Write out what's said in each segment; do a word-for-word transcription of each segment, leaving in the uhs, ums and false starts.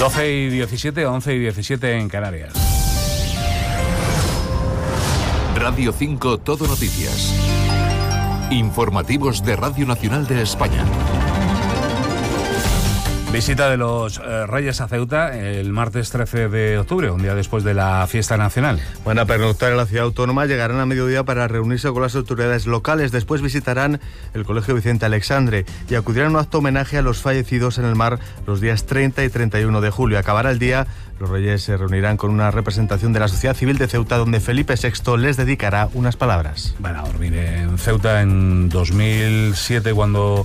doce y diecisiete, once y diecisiete en Canarias. Radio cinco Todo Noticias. Informativos de Radio Nacional de España. Visita de los eh, Reyes a Ceuta el martes trece de octubre, un día después de la fiesta nacional. Van a pernoctar en la ciudad autónoma, llegarán a mediodía para reunirse con las autoridades locales. Después visitarán el Colegio Vicente Alexandre y acudirán a un acto homenaje a los fallecidos en el mar los días treinta y treinta y uno de julio. Acabará el día, los Reyes se reunirán con una representación de la sociedad civil de Ceuta, donde Felipe sexto les dedicará unas palabras. Van a dormir en Ceuta en dos mil siete, cuando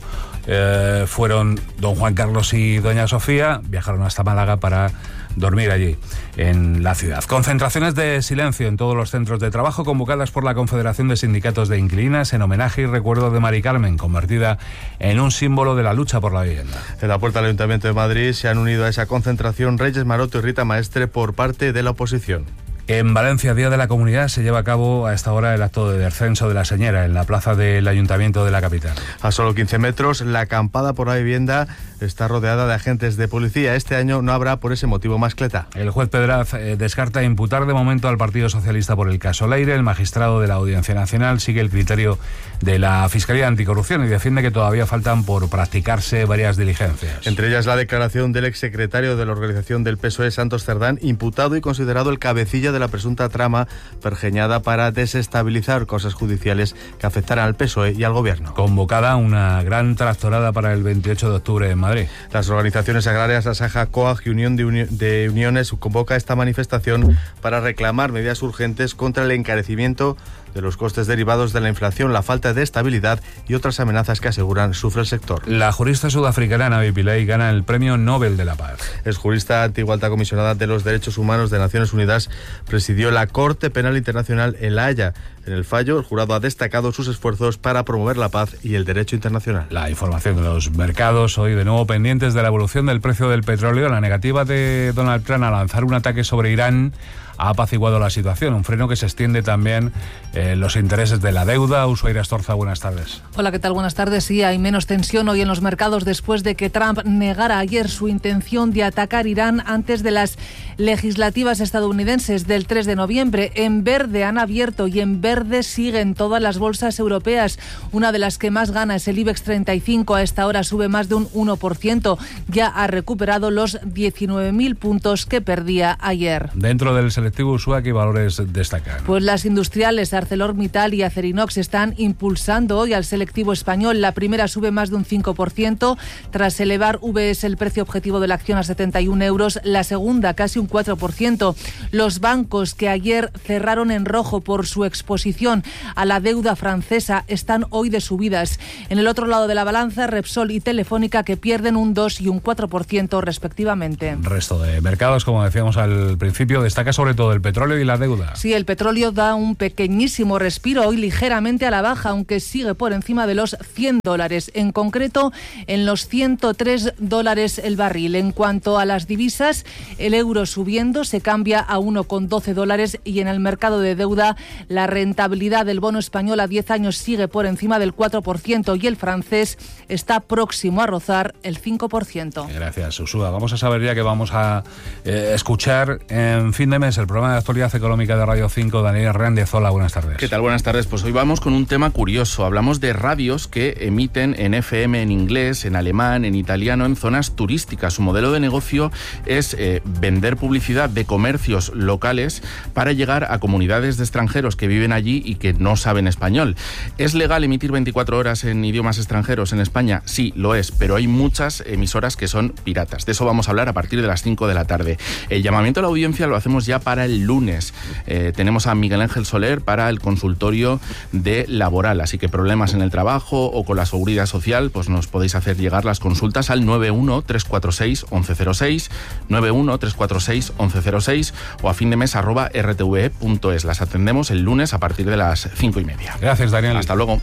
Eh, fueron don Juan Carlos y doña Sofía, viajaron hasta Málaga para dormir allí, en la ciudad. Concentraciones de silencio en todos los centros de trabajo convocadas por la Confederación de Sindicatos de Inquilinas en homenaje y recuerdo de Mari Carmen, convertida en un símbolo de la lucha por la vivienda. En la puerta del Ayuntamiento de Madrid se han unido a esa concentración Reyes Maroto y Rita Maestre por parte de la oposición. En Valencia, Día de la Comunidad, se lleva a cabo a esta hora el acto de descenso de la Señera en la plaza del Ayuntamiento de la capital. A solo quince metros, la acampada por la vivienda está rodeada de agentes de policía. Este año no habrá por ese motivo mascleta. El juez Pedraz eh, descarta imputar de momento al Partido Socialista por el caso Leire. El magistrado de la Audiencia Nacional sigue el criterio de la Fiscalía Anticorrupción y defiende que todavía faltan por practicarse varias diligencias. Entre ellas la declaración del exsecretario de la organización del P S O E, Santos Cerdán, imputado y considerado el cabecilla de la presunta trama pergeñada para desestabilizar causas judiciales que afectaran al P S O E y al Gobierno. Convocada una gran tractorada para el veintiocho de octubre en Madrid. Las organizaciones agrarias Asaja, COAG y Unión de, Uni- de Uniones convoca esta manifestación para reclamar medidas urgentes contra el encarecimiento de los costes derivados de la inflación, la falta de estabilidad y otras amenazas que aseguran sufre el sector. La jurista sudafricana Navi Pillay gana el Premio Nobel de la Paz. Es jurista, antigua alta comisionada de los Derechos Humanos de Naciones Unidas, presidió la Corte Penal Internacional en La Haya. En el fallo, el jurado ha destacado sus esfuerzos para promover la paz y el derecho internacional. La información de los mercados, hoy de nuevo pendientes de la evolución del precio del petróleo. La negativa de Donald Trump a lanzar un ataque sobre Irán ha apaciguado la situación, un freno que se extiende también en eh, los intereses de la deuda. Ushuaira Astorza, buenas tardes. Hola, ¿qué tal? Buenas tardes. Sí, hay menos tensión hoy en los mercados después de que Trump negara ayer su intención de atacar Irán antes de las legislativas estadounidenses del tres de noviembre. En verde han abierto y en verde siguen todas las bolsas europeas. Una de las que más gana es el IBEX treinta y cinco. A esta hora sube más de un uno por ciento. Ya ha recuperado los diecinueve mil puntos que perdía ayer. Dentro del selectivo Usua, ¿qué valores destacan? Pues las industriales ArcelorMittal y Acerinox están impulsando hoy al selectivo español. La primera sube más de un cinco por ciento tras elevar V S el precio objetivo de la acción a setenta y un euros. La segunda casi un cuatro por ciento. Los bancos que ayer cerraron en rojo por su exposición a la deuda francesa están hoy de subidas. En el otro lado de la balanza, Repsol y Telefónica que pierden un dos y un cuatro por ciento respectivamente. Resto de mercados, como decíamos al principio, destaca sobre todo el petróleo y la deuda. Sí, el petróleo da un pequeñísimo respiro hoy ligeramente a la baja, aunque sigue por encima de los cien dólares, en concreto en los ciento tres dólares el barril. En cuanto a las divisas, el euro subiendo se cambia a uno con doce dólares y en el mercado de deuda la rentabilidad del bono español a diez años sigue por encima del cuatro por ciento y el francés está próximo a rozar el cinco por ciento. Gracias, Usua. Vamos a saber ya que vamos a eh, escuchar en fin de mes el programa de actualidad económica de Radio cinco. Daniel Hernández, hola, buenas tardes. ¿Qué tal? Buenas tardes. Pues hoy vamos con un tema curioso. Hablamos de radios que emiten en F M en inglés, en alemán, en italiano, en zonas turísticas. Su modelo de negocio es eh, vender publicidad de comercios locales para llegar a comunidades de extranjeros que viven allí y que no saben español. ¿Es legal emitir veinticuatro horas en idiomas extranjeros en España? Sí, lo es, pero hay muchas emisoras que son piratas. De eso vamos a hablar a partir de las cinco de la tarde. El llamamiento a la audiencia lo hacemos ya para el lunes. Eh, tenemos a Miguel Ángel Soler para el consultorio de laboral, así que problemas en el trabajo o con la seguridad social, pues nos podéis hacer llegar las consultas al nueve uno tres cuatro seis once cero seis, nueve uno tres cuatro seis once cero seis o a fin de mes arroba r t v e punto es. Las atendemos el lunes a partir de las cinco y media. Gracias, Daniel. Hasta luego.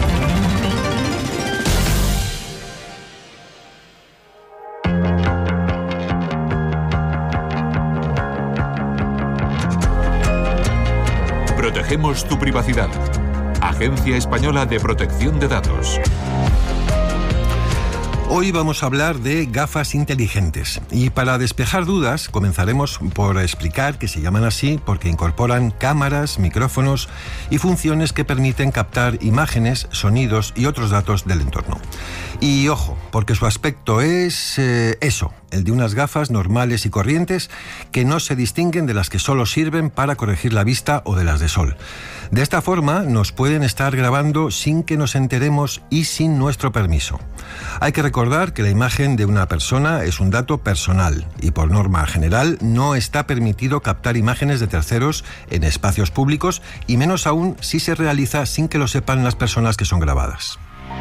Protegemos tu privacidad. Agencia Española de Protección de Datos. Hoy vamos a hablar de gafas inteligentes y para despejar dudas comenzaremos por explicar que se llaman así porque incorporan cámaras, micrófonos y funciones que permiten captar imágenes, sonidos y otros datos del entorno. Y ojo, porque su aspecto es eh, eso, el de unas gafas normales y corrientes que no se distinguen de las que solo sirven para corregir la vista o de las de sol. De esta forma nos pueden estar grabando sin que nos enteremos y sin nuestro permiso. Hay que recordar que la imagen de una persona es un dato personal y por norma general no está permitido captar imágenes de terceros en espacios públicos y menos aún si se realiza sin que lo sepan las personas que son grabadas.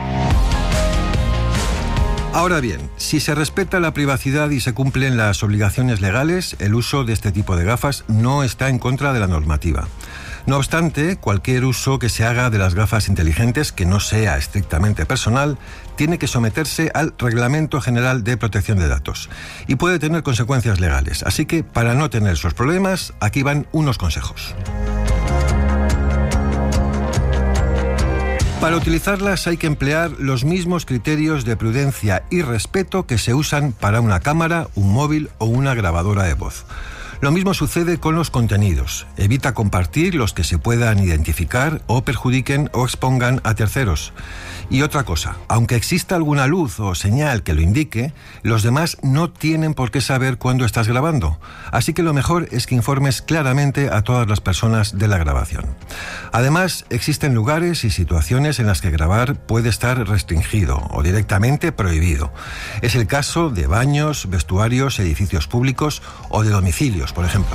Ahora bien, si se respeta la privacidad y se cumplen las obligaciones legales, el uso de este tipo de gafas no está en contra de la normativa. No obstante, cualquier uso que se haga de las gafas inteligentes que no sea estrictamente personal tiene que someterse al Reglamento General de Protección de Datos y puede tener consecuencias legales. Así que, para no tener esos problemas, aquí van unos consejos. Para utilizarlas hay que emplear los mismos criterios de prudencia y respeto que se usan para una cámara, un móvil o una grabadora de voz. Lo mismo sucede con los contenidos. Evita compartir los que se puedan identificar o perjudiquen o expongan a terceros. Y otra cosa, aunque exista alguna luz o señal que lo indique, los demás no tienen por qué saber cuándo estás grabando. Así que lo mejor es que informes claramente a todas las personas de la grabación. Además, existen lugares y situaciones en las que grabar puede estar restringido o directamente prohibido. Es el caso de baños, vestuarios, edificios públicos o de domicilios, por ejemplo.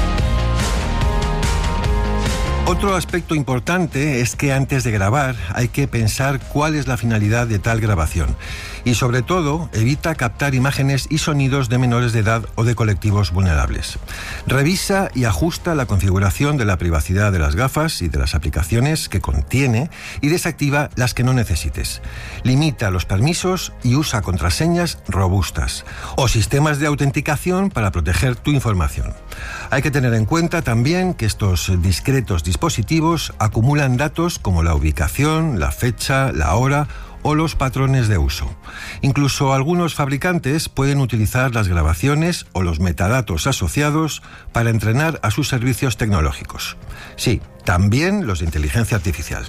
Otro aspecto importante es que antes de grabar hay que pensar cuál es la finalidad de tal grabación y sobre todo evita captar imágenes y sonidos de menores de edad o de colectivos vulnerables. Revisa y ajusta la configuración de la privacidad de las gafas y de las aplicaciones que contiene y desactiva las que no necesites. Limita los permisos y usa contraseñas robustas o sistemas de autenticación para proteger tu información. Hay que tener en cuenta también que estos discretos dispositivos acumulan datos como la ubicación, la fecha, la hora o los patrones de uso. Incluso algunos fabricantes pueden utilizar las grabaciones o los metadatos asociados para entrenar a sus servicios tecnológicos. Sí, también los de inteligencia artificial.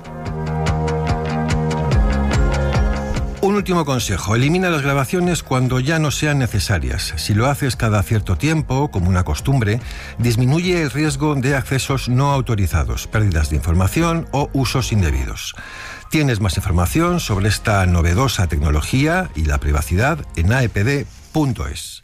Un último consejo, elimina las grabaciones cuando ya no sean necesarias. Si lo haces cada cierto tiempo, como una costumbre, disminuye el riesgo de accesos no autorizados, pérdidas de información o usos indebidos. Tienes más información sobre esta novedosa tecnología y la privacidad en a e pe de punto es.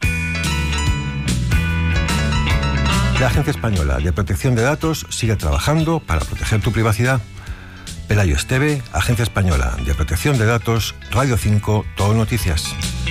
La Agencia Española de Protección de Datos sigue trabajando para proteger tu privacidad. Pelayo Esteve, Agencia Española de Protección de Datos, Radio cinco, Todo Noticias.